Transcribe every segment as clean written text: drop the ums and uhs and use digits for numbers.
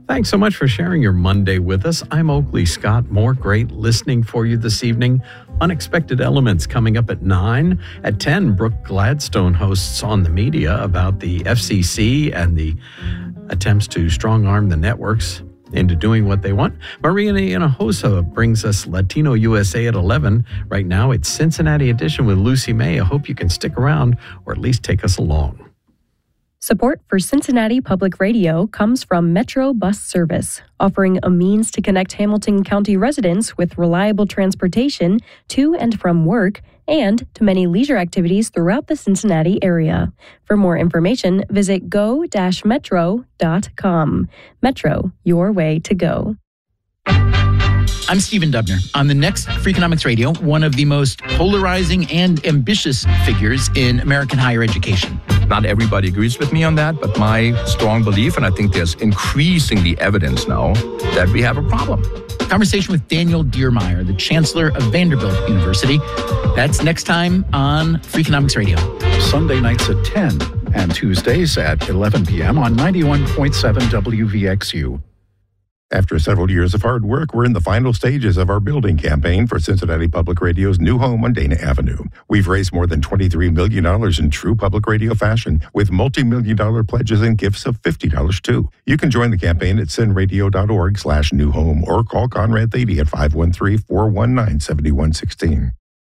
Thanks so much for sharing your Monday with us. I'm Oakley Scott. More great listening for you this evening. Unexpected Elements coming up at 9. At 10, Brooke Gladstone hosts On the Media about the FCC and the attempts to strong-arm the networks into doing what they want. Maria Hinojosa brings us Latino USA at 11. Right now, it's Cincinnati Edition with Lucy May. I hope you can stick around or at least take us along. Support for Cincinnati Public Radio comes from Metro Bus Service, offering a means to connect Hamilton County residents with reliable transportation to and from work and to many leisure activities throughout the Cincinnati area. For more information, visit go-metro.com. Metro, your way to go. I'm Stephen Dubner. On the next Freakonomics Radio, one of the most polarizing and ambitious figures in American higher education. Not everybody agrees with me on that, but my strong belief, and I think there's increasingly evidence now, that we have a problem. Conversation with Daniel Diermeyer, the Chancellor of Vanderbilt University. That's next time on Freakonomics Radio. Sunday nights at 10 and Tuesdays at 11 p.m. on 91.7 WVXU. After several years of hard work, we're in the final stages of our building campaign for Cincinnati Public Radio's new home on Dana Avenue. We've raised more than $23 million in true public radio fashion, with multi-million-dollar pledges and gifts of $50 too. You can join the campaign at cinradio.org/new home or call Conrad Thady at 513-419-7116.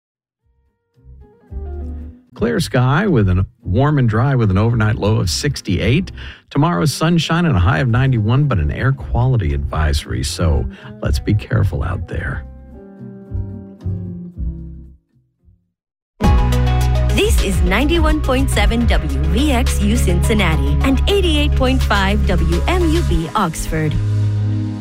Clear sky with a warm and dry with an overnight low of 68. Tomorrow's sunshine and a high of 91, but an air quality advisory. So let's be careful out there. This is 91.7 WVXU Cincinnati and 88.5 WMUB Oxford.